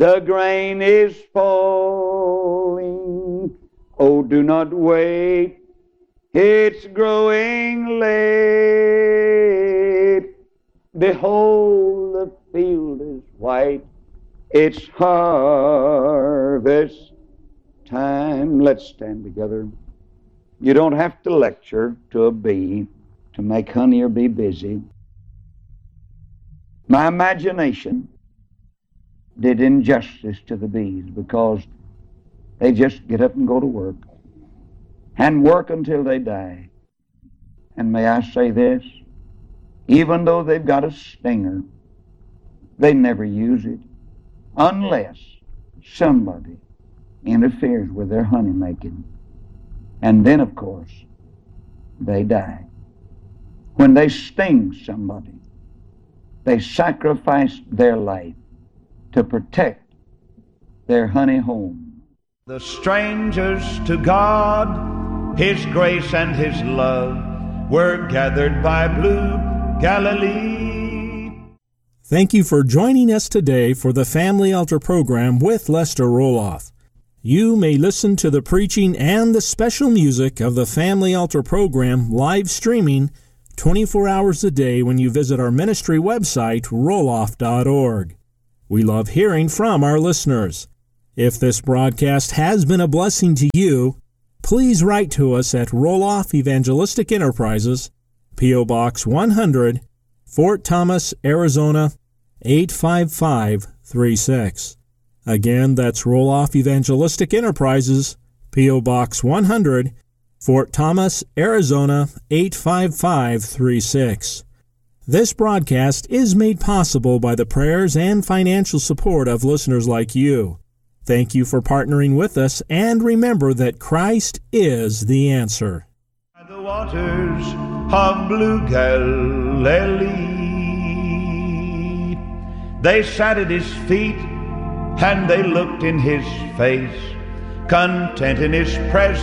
The grain is falling. Oh, do not wait. It's growing late. Behold, the field is white. It's harvest time. Let's stand together. You don't have to lecture to a bee to make honey or be busy. My imagination did injustice to the bees because they just get up and go to work and work until they die. And may I say this, even though they've got a stinger, they never use it unless somebody interferes with their honey making. And then, of course, they die. When they sting somebody, they sacrifice their life to protect their honey home. The strangers to God, His grace and His love, were gathered by blue Galilee. Thank you for joining us today for the Family Altar program with Lester Roloff. You may listen to the preaching and the special music of the Family Altar program live streaming 24 hours a day when you visit our ministry website, roloff.org. We love hearing from our listeners. If this broadcast has been a blessing to you, please write to us at Roloff Evangelistic Enterprises, P.O. Box 100, Fort Thomas, Arizona, 85536. Again, that's Roloff Evangelistic Enterprises, P.O. Box 100, Fort Thomas, Arizona, 85536. This broadcast is made possible by the prayers and financial support of listeners like you. Thank you for partnering with us, and remember that Christ is the answer. By the waters of blue Galilee, they sat at His feet, and they looked in His face, content in His presence.